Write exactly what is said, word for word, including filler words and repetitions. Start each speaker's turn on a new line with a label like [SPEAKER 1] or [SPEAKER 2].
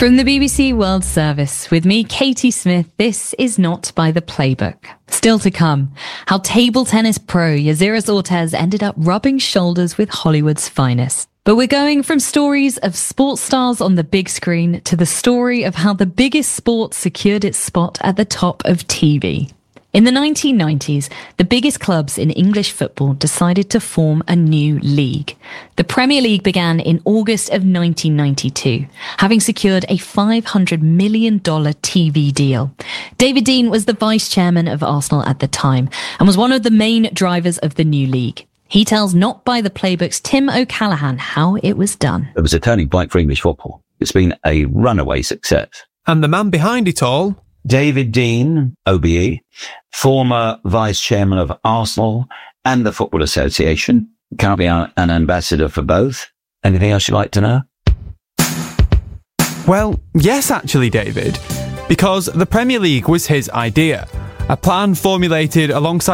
[SPEAKER 1] From the B B C World Service, with me, Katie Smith, this is Not by the Playbook. Still to come, how table tennis pro Yaziris Ortiz ended up rubbing shoulders with Hollywood's finest. But we're going from stories of sports stars on the big screen to the story of how the biggest sport secured its spot at the top of T V. In the nineteen nineties, the biggest clubs in English football decided to form a new league. The Premier League began in August of nineteen ninety-two, having secured a five hundred million dollars T V deal. David Dein was the vice chairman of Arsenal at the time and was one of the main drivers of the new league. He tells Not by the Playbook's Tim O'Callaghan how it was done.
[SPEAKER 2] It was a turning point for English football. It's been a runaway success.
[SPEAKER 3] And the man behind it all?
[SPEAKER 2] David Dein, O B E, former vice chairman of Arsenal and the Football Association, currently an ambassador for both. Anything else you'd like to know?
[SPEAKER 3] Well, yes, actually, David, because the Premier League was his idea, a plan formulated alongside